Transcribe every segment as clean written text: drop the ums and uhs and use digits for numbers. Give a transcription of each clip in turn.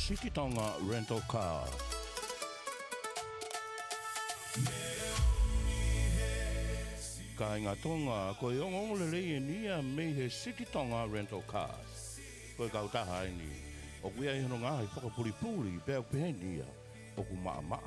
City Tonga Rental Car. Ka inga tonga ko i ongo le e nia me he City Tonga Rental Cars. Ko i kautaha ini. O kuia i hano ngā i whakapuri-puri pēo pēnia o ku maa.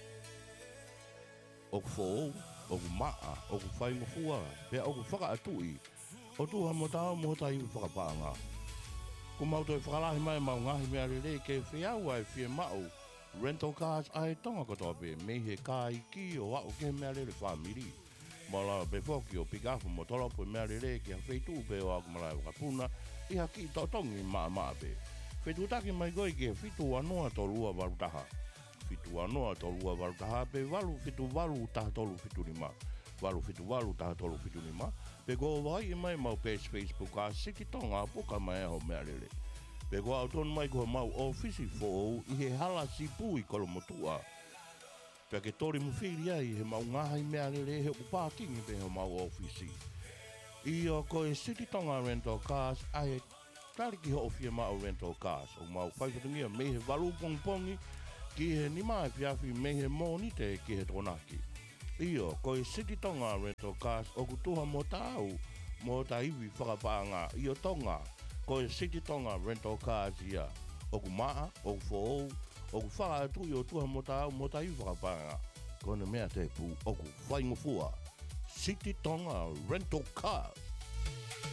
O ku fōu, o ku maa, o ku whaingofua, pēa o ku whakaatui. O tuha mo tau mo tai i whakapanga. Ko mauto i whakalahi mai mau ngahi mea rere ke whiau ai whie mau. Rental Cars ai tonga kotoa pe me he kā i ki o au ke mea rere whamiri. Mala be foki o pikafu mo tolopo mea rere ki a wheitu pe o aku malai wakapuna i haki i totongi maa pe. Whetu taki mai goi ki a whitu anoa tolua warutaha. Whitu anoa tolua warutaha pe whitu walu taha tolu whitu lima. Whitu walu taha tolu whitu lima. Pe go vai i mai mau page Facebook a City Tonga puka mai ho mea rere. Pe go au tonu mai ko mau ofisi fo i he hala si pui kolomotua. Pea ke tori muwhiri ai he mau ngāhai mea rere he upākingi pe he mau ofisi. I o ko e City Tonga Rental Cars ai tariki ho ofia mau Rental Cars. O mau whaifatungia me he walu pongpongi ki he nima e whiawhi me he monite ki he tonaki. I o ko e City Tonga Rental Cars o kutuha mo tau mo ta iwi whakapanga i o tonga. Ko e City Tonga Rental Cars ia. O ku maa, o ku fōu, o ku whakaatui o tuha mo tau mo ta iwi whakapanga. Ko ne mea te pu o ku whaingofua. City Tonga Rental Cars.